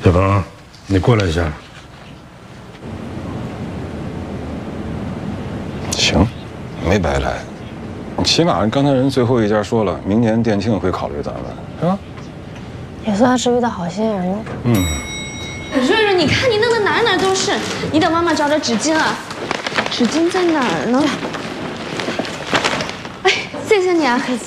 小鹏，你过来一下。 行，没白来。起码刚才人最后一家说了，明年店庆会考虑咱们，是吧？ 也算是遇到好心人了。 瑞瑞，你看你弄得哪哪都是，你等妈妈找找纸巾啊。纸巾在哪儿呢？哎，谢谢你啊，